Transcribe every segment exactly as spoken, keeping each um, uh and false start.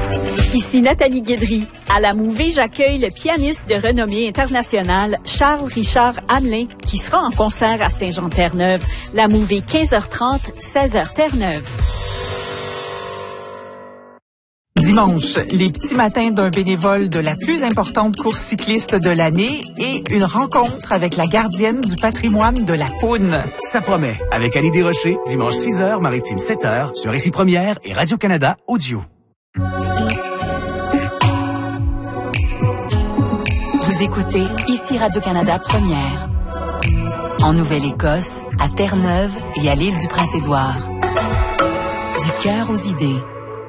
Ici Nathalie Guédry. À la Mouvée, j'accueille le pianiste de renommée internationale Charles-Richard Hamelin qui sera en concert à Saint-Jean-Terre-Neuve. La Mouvée, quinze heures trente, seize heures Terre-Neuve. Dimanche, les petits matins d'un bénévole de la plus importante course cycliste de l'année et une rencontre avec la gardienne du patrimoine de la Poune. Ça promet. Avec Annie Desrochers, dimanche six heures, Maritime sept heures, sur Ici Première et Radio-Canada Audio. Vous écoutez Ici Radio-Canada Première. En Nouvelle-Écosse, à Terre-Neuve et à l'île du Prince-Édouard. Du cœur aux idées.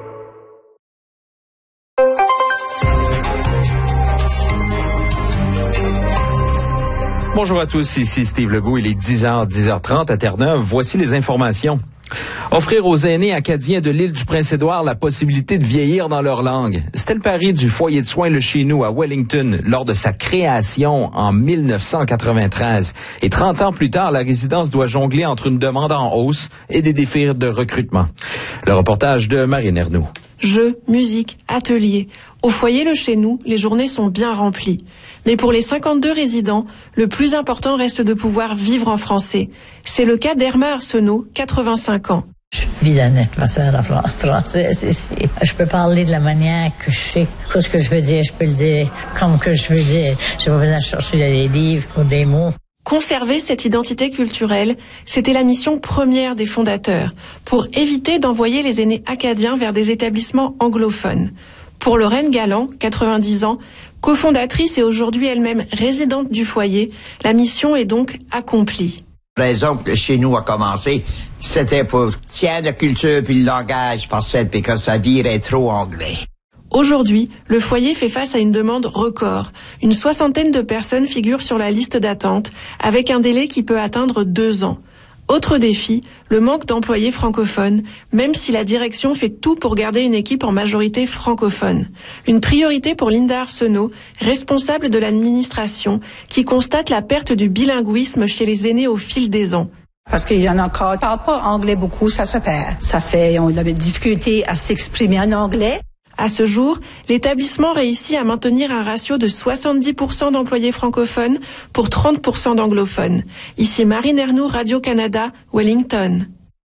Bonjour à tous, ici Steve Legault, il est dix heures, dix heures trente à Terre-Neuve. Voici les informations. Offrir aux aînés acadiens de l'île du Prince-Édouard la possibilité de vieillir dans leur langue. C'était le pari du foyer de soins Le Chez-Nous à Wellington lors de sa création en mille neuf cent quatre-vingt-treize. Et trente ans plus tard, la résidence doit jongler entre une demande en hausse et des défis de recrutement. Le reportage de Marine Ernoux. Jeux, musique, ateliers. Au foyer Le Chez-Nous, les journées sont bien remplies. Mais pour les cinquante-deux résidents, le plus important reste de pouvoir vivre en français. C'est le cas d'Erma Arsenault, quatre-vingt-cinq ans. Je vis dans une atmosphère française ici. Je peux parler de la manière que je sais. Tout ce que je veux dire, je peux le dire comme que je veux dire. J'ai pas besoin de chercher des livres ou des mots. Conserver cette identité culturelle, c'était la mission première des fondateurs, pour éviter d'envoyer les aînés acadiens vers des établissements anglophones. Pour Lorraine Galland, quatre-vingt-dix ans, cofondatrice et aujourd'hui elle-même résidente du foyer, la mission est donc accomplie. La raison que chez nous a commencé, c'était pour tiens la culture puis le langage parce que ça virait trop anglais. Aujourd'hui, le foyer fait face à une demande record. Une soixantaine de personnes figurent sur la liste d'attente, avec un délai qui peut atteindre deux ans. Autre défi, le manque d'employés francophones, même si la direction fait tout pour garder une équipe en majorité francophone. Une priorité pour Linda Arsenault, responsable de l'administration, qui constate la perte du bilinguisme chez les aînés au fil des ans. Parce qu'il y en a encore qui ne parlent pas anglais beaucoup, ça se perd. Ça fait, on a des difficultés à s'exprimer en anglais. À ce jour, l'établissement réussit à maintenir un ratio de soixante-dix pour cent d'employés francophones pour trente pour cent d'anglophones. Ici Marine Ernoux, Radio-Canada, Wellington.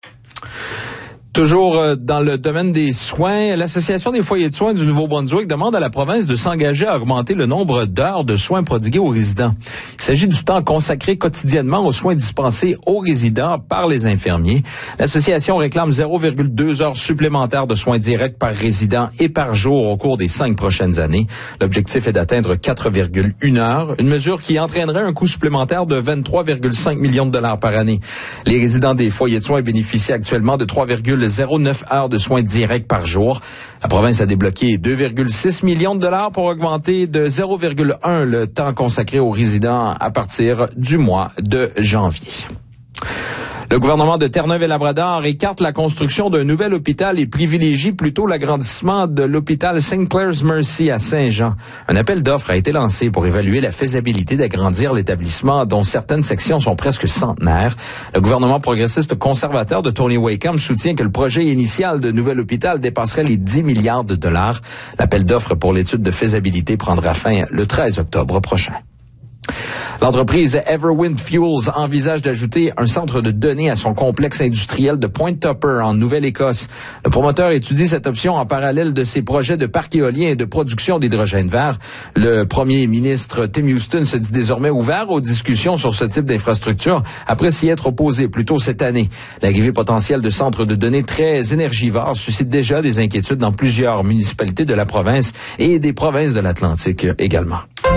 Toujours dans le domaine des soins, l'Association des foyers de soins du Nouveau-Brunswick demande à la province de s'engager à augmenter le nombre d'heures de soins prodigués aux résidents. Il s'agit du temps consacré quotidiennement aux soins dispensés aux résidents par les infirmiers. L'association réclame zéro virgule deux heures supplémentaires de soins directs par résident et par jour au cours des cinq prochaines années. L'objectif est d'atteindre quatre virgule une heures, une mesure qui entraînerait un coût supplémentaire de vingt-trois virgule cinq millions de dollars par année. Les résidents des foyers de soins bénéficient actuellement de trois virgule zéro neuf heures de soins directs par jour. La province a débloqué deux virgule six millions de dollars pour augmenter de zéro virgule un le temps consacré aux résidents à partir du mois de janvier. Le gouvernement de Terre-Neuve et Labrador écarte la construction d'un nouvel hôpital et privilégie plutôt l'agrandissement de l'hôpital Saint Clair's Mercy à Saint-Jean. Un appel d'offres a été lancé pour évaluer la faisabilité d'agrandir l'établissement dont certaines sections sont presque centenaires. Le gouvernement progressiste conservateur de Tony Wakeham soutient que le projet initial de nouvel hôpital dépasserait les dix milliards de dollars. L'appel d'offres pour l'étude de faisabilité prendra fin le treize octobre prochain. L'entreprise Everwind Fuels envisage d'ajouter un centre de données à son complexe industriel de Point Tupper en Nouvelle-Écosse. Le promoteur étudie cette option en parallèle de ses projets de parc éolien et de production d'hydrogène vert. Le premier ministre Tim Houston se dit désormais ouvert aux discussions sur ce type d'infrastructure après s'y être opposé plus tôt cette année. L'arrivée potentielle de centres de données très énergivores suscite déjà des inquiétudes dans plusieurs municipalités de la province et des provinces de l'Atlantique également.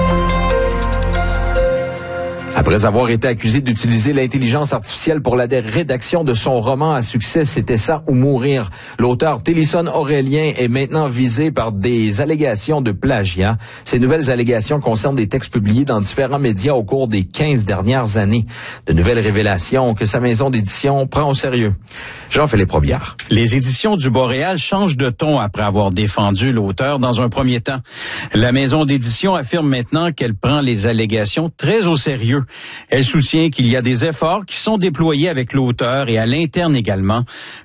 Après avoir été accusé d'utiliser l'intelligence artificielle pour la rédaction de son roman à succès, C'était ça ou mourir, l'auteur Tillison Aurélien est maintenant visé par des allégations de plagiat. Ces nouvelles allégations concernent des textes publiés dans différents médias au cours des quinze dernières années. De nouvelles révélations que sa maison d'édition prend au sérieux. Jean-Philippe Robillard. Les éditions du Boréal changent de ton après avoir défendu l'auteur dans un premier temps. La maison d'édition affirme maintenant qu'elle prend les allégations très au sérieux. Elle soutient qu'il y a des efforts qui sont déployés avec l'auteur et à l'interne également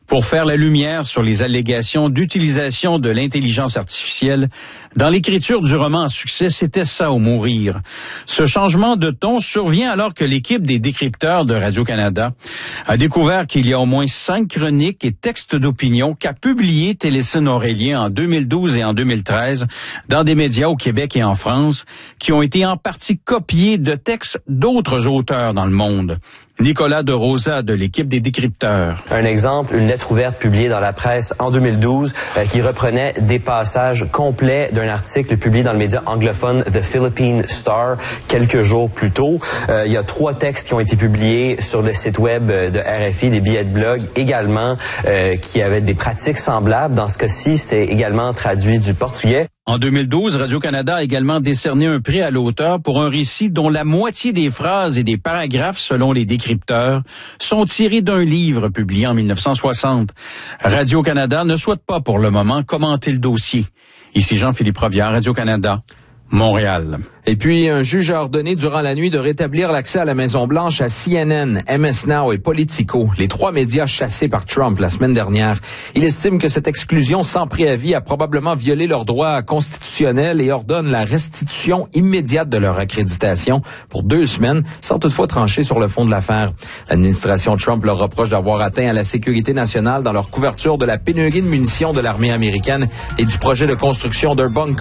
pour faire la lumière sur les allégations d'utilisation de l'intelligence artificielle dans l'écriture du roman à succès C'était ça ou mourir. Ce changement de ton survient alors que l'équipe des décrypteurs de Radio-Canada a découvert qu'il y a au moins cinq chroniques et textes d'opinion qu'a publié Télésine Aurélien en deux mille douze et en deux mille treize dans des médias au Québec et en France qui ont été en partie copiés de textes d'autres auteurs dans le monde. Nicolas de Rosa de l'équipe des décrypteurs. Un exemple, une lettre ouverte publiée dans la presse en deux mille douze euh, qui reprenait des passages complets d'un article publié dans le média anglophone The Philippine Star quelques jours plus tôt. Euh, il y a trois textes qui ont été publiés sur le site web de R F I, des billets de blog également, euh, qui avaient des pratiques semblables. Dans ce cas-ci, c'était également traduit du portugais. En deux mille douze, Radio-Canada a également décerné un prix à l'auteur pour un récit dont la moitié des phrases et des paragraphes, selon les décrypteurs, sont tirés d'un livre publié en mille neuf cent soixante. Radio-Canada ne souhaite pas pour le moment commenter le dossier. Ici Jean-Philippe Robillard, Radio-Canada, Montréal. Et puis, un juge a ordonné durant la nuit de rétablir l'accès à la Maison-Blanche à C N N, M S Now et Politico, les trois médias chassés par Trump la semaine dernière. Il estime que cette exclusion sans préavis a probablement violé leurs droits constitutionnels et ordonne la restitution immédiate de leur accréditation pour deux semaines, sans toutefois trancher sur le fond de l'affaire. L'administration Trump leur reproche d'avoir atteint à la sécurité nationale dans leur couverture de la pénurie de munitions de l'armée américaine et du projet de construction d'un bunker